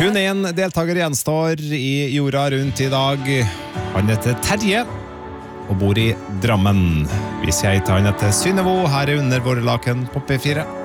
Kun en deltaker gjenstår i jorda rundt i dag. Han heter Terje og bor i Drammen. Vi sier til han heter Synnøvo her under våre laken på P4.